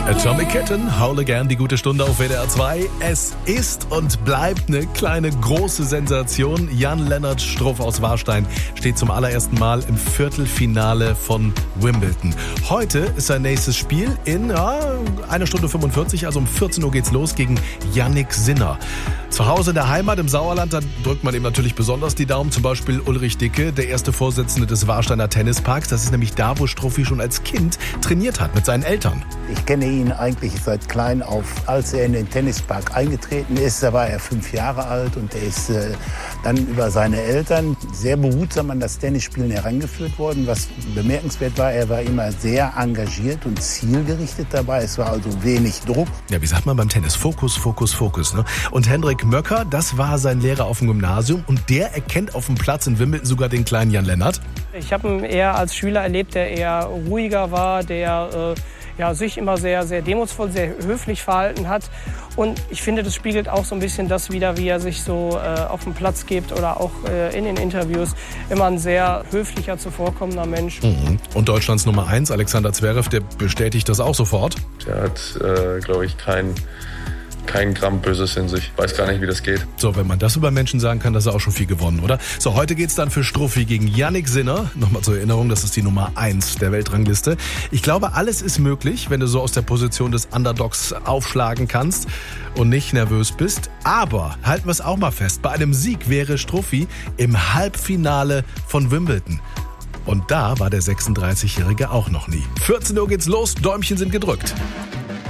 Atomic Kitten, Howl Again, die gute Stunde auf WDR 2. Es ist und bleibt eine kleine große Sensation. Jan-Lennart Struff aus Warstein steht zum allerersten Mal im Viertelfinale von Wimbledon. Heute ist sein nächstes Spiel in 1 Stunde 45, also um 14 Uhr geht's los gegen Jannik Sinner. Zu Hause in der Heimat im Sauerland, da drückt man ihm natürlich besonders die Daumen. Zum Beispiel Ulrich Dicke, der erste Vorsitzende des Warsteiner Tennisparks. Das ist nämlich da, wo Struffi schon als Kind trainiert hat mit seinen Eltern. Ich kenne ihn eigentlich seit klein auf. Als er in den Tennispark eingetreten ist, da war er 5 Jahre alt und er ist dann über seine Eltern sehr behutsam an das Tennisspielen herangeführt worden. Was bemerkenswert war, er war immer sehr engagiert und zielgerichtet dabei. Es war also wenig Druck. Ja, wie sagt man beim Tennis? Fokus, Fokus, Fokus. Ne? Und Hendrik Möcker, das war sein Lehrer auf dem Gymnasium und der erkennt auf dem Platz in Wimbledon sogar den kleinen Jan-Lennart. Ich habe ihn eher als Schüler erlebt, der eher ruhiger war, der sich immer sehr, sehr demutsvoll, sehr höflich verhalten hat. Und ich finde, das spiegelt auch so ein bisschen das wider, wie er sich so auf den Platz gibt oder auch in den Interviews. Immer ein sehr höflicher, zuvorkommender Mensch. Mhm. Und Deutschlands Nummer 1, Alexander Zverev, der bestätigt das auch sofort. Der hat, glaube ich, kein Gramm Böses in sich. Weiß gar nicht, wie das geht. So, wenn man das über Menschen sagen kann, das ist auch schon viel gewonnen, oder? So, heute geht's dann für Struffi gegen Jannik Sinner. Nochmal zur Erinnerung, das ist die Nummer 1 der Weltrangliste. Ich glaube, alles ist möglich, wenn du so aus der Position des Underdogs aufschlagen kannst und nicht nervös bist. Aber halten wir es auch mal fest, bei einem Sieg wäre Struffi im Halbfinale von Wimbledon. Und da war der 36-Jährige auch noch nie. 14 Uhr geht's los, Däumchen sind gedrückt.